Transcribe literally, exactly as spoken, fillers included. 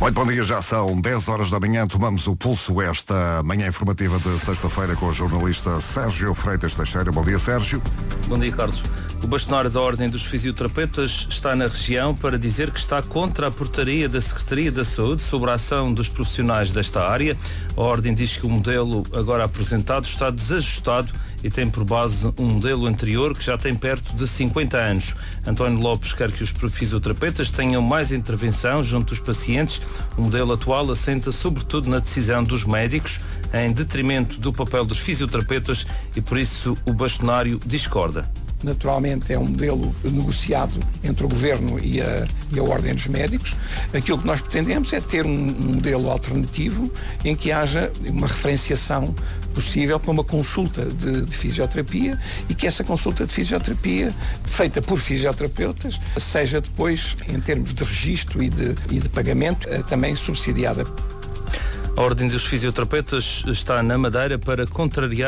Muito bom dia, já são dez horas da manhã, tomamos o pulso esta manhã informativa de sexta-feira com o jornalista Sérgio Freitas Teixeira. Bom dia, Sérgio. Bom dia, Carlos. O bastonário da Ordem dos Fisioterapeutas está na região para dizer que está contra a portaria da Secretaria da Saúde sobre a ação dos profissionais desta área. A Ordem diz que o modelo agora apresentado está desajustado e tem por base um modelo anterior que já tem perto de cinquenta anos. António Lopes quer que os fisioterapeutas tenham mais intervenção junto dos pacientes. O modelo atual assenta sobretudo na decisão dos médicos, em detrimento do papel dos fisioterapeutas, e por isso o bastonário discorda. Naturalmente é um modelo negociado entre o Governo e a, e a Ordem dos Médicos. Aquilo que nós pretendemos é ter um, um modelo alternativo em que haja uma referenciação possível para uma consulta de, de fisioterapia, e que essa consulta de fisioterapia feita por fisioterapeutas seja depois, em termos de registro e de, e de pagamento, também subsidiada. A Ordem dos Fisioterapeutas está na Madeira para contrariar